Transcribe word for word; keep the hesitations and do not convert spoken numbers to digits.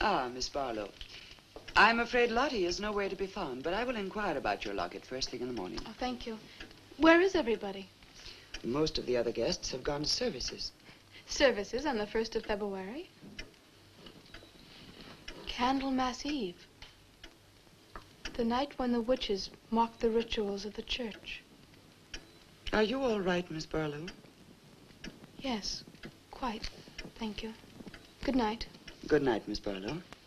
Ah, Miss Barlow. I'm afraid Lottie is nowhere to be found, but I will inquire about your locket first thing in the morning. Oh, thank you. Where is everybody? Most of the other guests have gone to services. Services on the first of February? Candlemas Eve. The night when the witches mocked the rituals of the church. Are you all right, Miss Barlow? Yes, quite. Thank you. Good night. Good night, Miss Barlow.